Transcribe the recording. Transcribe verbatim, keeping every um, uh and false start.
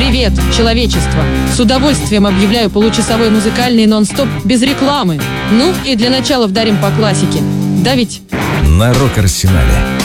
Привет, человечество! С удовольствием объявляю получасовой музыкальный нон-стоп без рекламы. Ну и для начала вдарим по классике. Да ведь? На Рок-Арсенале.